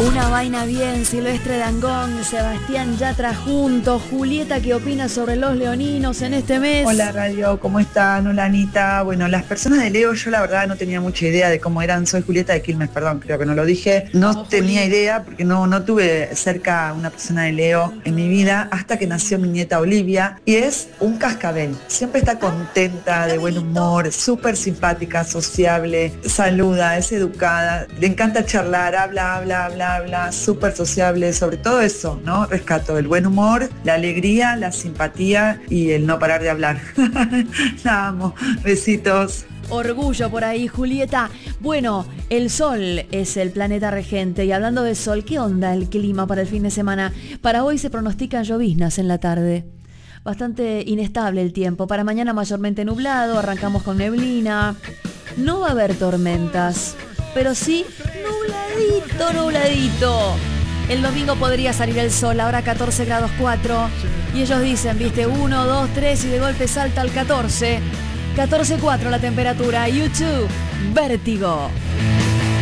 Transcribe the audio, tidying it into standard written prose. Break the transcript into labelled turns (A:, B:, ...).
A: Una vaina bien, Silvestre Dangond, Sebastián Yatra juntos. Julieta, ¿qué opina sobre los leoninos en este mes?
B: Hola Radio, ¿cómo están? Hola Anita. Bueno, las personas de Leo, yo la verdad no tenía mucha idea de cómo eran. Soy Julieta de Quilmes, perdón, creo que no lo dije. No tenía idea porque no tuve cerca una persona de Leo en mi vida hasta que nació mi nieta Olivia. Y es un cascabel. Siempre está contenta, de buen humor, súper simpática, sociable, saluda, es educada, le encanta charlar, habla, súper sociable, sobre todo eso, ¿no? Rescato el buen humor, la alegría, la simpatía y el no parar de hablar. La amo, besitos.
A: Orgullo por ahí, Julieta. Bueno, el Sol es el planeta regente y hablando de Sol, ¿qué onda el clima para el fin de semana? Para hoy se pronostican lloviznas en la tarde. Bastante inestable el tiempo. Para mañana mayormente nublado, arrancamos con neblina. No va a haber tormentas, pero sí nubladito. El domingo podría salir el sol, ahora 14 grados 4. Y ellos dicen, viste, 1, 2, 3 y de golpe salta al 14. 14,4 la temperatura. YouTube, vértigo.